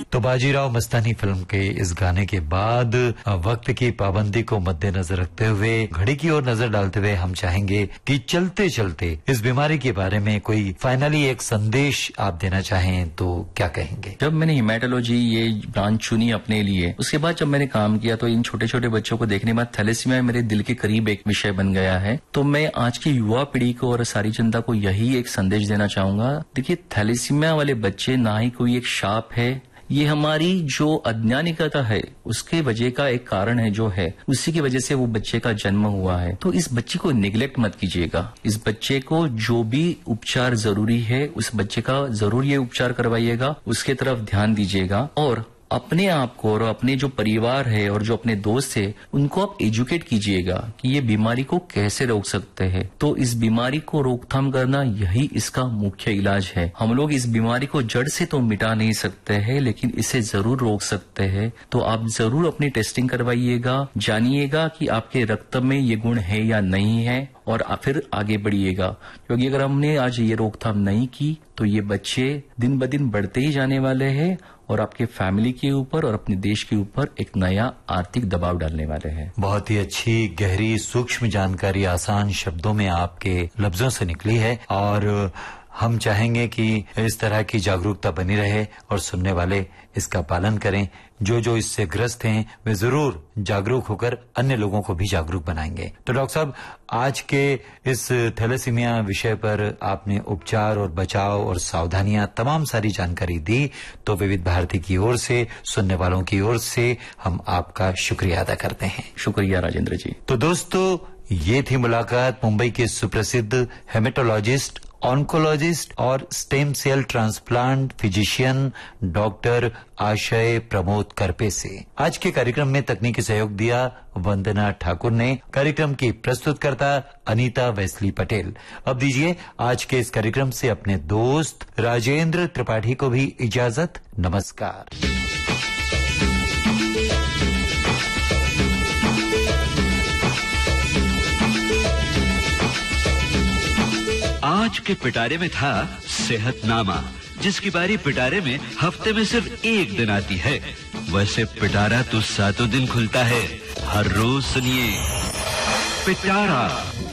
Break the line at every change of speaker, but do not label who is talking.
तो बाजीराव मस्तानी फिल्म के इस गाने के बाद वक्त की पाबंदी को मद्देनजर रखते हुए, घड़ी की ओर नजर डालते हुए हम चाहेंगे कि चलते चलते इस बीमारी के बारे में कोई फाइनली एक संदेश आप देना चाहें तो क्या कहेंगे?
जब मैंने हिमेटोलॉजी ये ब्रांच चुनी अपने लिए, उसके बाद जब मैंने काम किया तो इन छोटे छोटे बच्चों को देखने के बाद थैलेसीमिया मेरे दिल के करीब एक विषय बन गया है। तो मैं आज की युवा पीढ़ी को और सारी जनता को यही एक संदेश देना चाहूंगा। देखिए, थैलेसीमिया वाले बच्चे ना ही कोई एक शाप है, ये हमारी जो अज्ञानिकता है उसके वजह का एक कारण है, जो है उसी की वजह से वो बच्चे का जन्म हुआ है। तो इस बच्चे को निगलेक्ट मत कीजिएगा। इस बच्चे को जो भी उपचार जरूरी है उस बच्चे का जरूर ये उपचार करवाइएगा, उसके तरफ ध्यान दीजिएगा और अपने आप को और अपने जो परिवार है और जो अपने दोस्त है उनको आप एजुकेट कीजिएगा कि ये बीमारी को कैसे रोक सकते हैं। तो इस बीमारी को रोकथाम करना यही इसका मुख्य इलाज है। हम लोग इस बीमारी को जड़ से तो मिटा नहीं सकते हैं, लेकिन इसे जरूर रोक सकते हैं। तो आप जरूर अपनी टेस्टिंग करवाइएगा, जानिएगा कि आपके रक्त में ये गुण है या नहीं है और फिर आगे बढ़िएगा। क्योंकि अगर हमने आज ये रोकथाम नहीं की तो ये बच्चे दिन ब दिन बढ़ते ही जाने वाले हैं और आपके फैमिली के ऊपर और अपने देश के ऊपर एक नया आर्थिक दबाव डालने वाले हैं।
बहुत ही अच्छी, गहरी, सूक्ष्म जानकारी आसान शब्दों में आपके लफ्जों से निकली है और हम चाहेंगे कि इस तरह की जागरूकता बनी रहे और सुनने वाले इसका पालन करें। जो जो इससे ग्रस्त हैं वे जरूर जागरूक होकर अन्य लोगों को भी जागरूक बनाएंगे। तो डॉक्टर साहब, आज के इस थैलेसीमिया विषय पर आपने उपचार और बचाव और सावधानियां तमाम सारी जानकारी दी, तो विविध भारती की ओर से, सुनने वालों की ओर से हम आपका शुक्रिया अदा करते हैं।
शुक्रिया राजेंद्र जी।
तो दोस्तों, ये थी मुलाकात मुंबई के सुप्रसिद्ध हेमेटोलॉजिस्ट, ऑन्कोलॉजिस्ट और stem cell transplant physician doctor आशय प्रमोद करपे से। आज के कार्यक्रम में तकनीकी सहयोग दिया वंदना ठाकुर ने। कार्यक्रम की प्रस्तुतकर्ता अनीता वेस्ली पटेल। अब दीजिए आज के इस कार्यक्रम से अपने दोस्त राजेंद्र त्रिपाठी को भी इजाजत। नमस्कार।
आज के पिटारे में था सेहतनामा, जिसकी बारी पिटारे में हफ्ते में सिर्फ एक दिन आती है। वैसे पिटारा तो सातों दिन खुलता है। हर रोज सुनिए पिटारा।